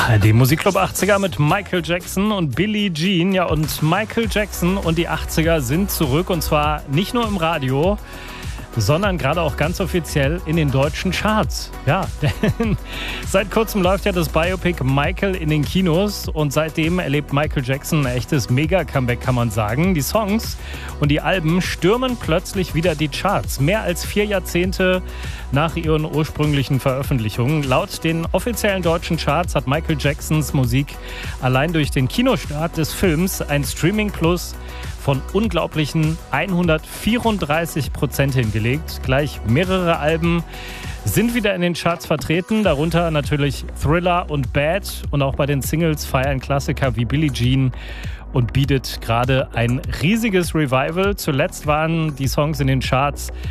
ARD Musikclub 80er mit Michael Jackson und Billie Jean. Ja, und Michael Jackson und die 80er sind zurück, und zwar nicht nur im Radio, sondern gerade auch ganz offiziell in den deutschen Charts. Ja, denn seit kurzem läuft ja das Biopic Michael in den Kinos und seitdem erlebt Michael Jackson ein echtes Mega-Comeback, kann man sagen. Die Songs und die Alben stürmen plötzlich wieder die Charts. Mehr als 4 Jahrzehnte nach ihren ursprünglichen Veröffentlichungen. Laut den offiziellen deutschen Charts hat Michael Jacksons Musik allein durch den Kinostart des Films ein Streaming-Plus von unglaublichen 134% hingelegt. Gleich mehrere Alben sind wieder in den Charts vertreten, darunter natürlich Thriller und Bad. Und auch bei den Singles feiern Klassiker wie Billie Jean und bietet gerade ein riesiges Revival. Zuletzt waren die Songs in den Charts